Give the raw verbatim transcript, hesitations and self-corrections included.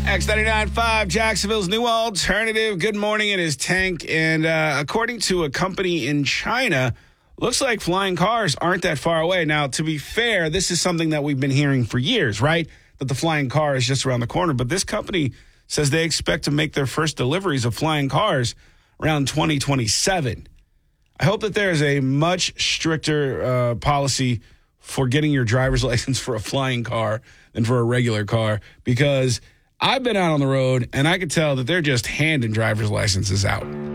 X ninety-nine point five, Jacksonville's new alternative. Good morning, it is Tank. And uh, according to a company in China, looks like flying cars aren't that far away. Now, to be fair, this is something that we've been hearing for years, right? That the flying car is just around the corner. But this company says they expect to make their first deliveries of flying cars around twenty twenty-seven. I hope that there is a much stricter uh, policy for getting your driver's license for a flying car than for a regular car, because I've been out on the road and I can tell that they're just handing driver's licenses out.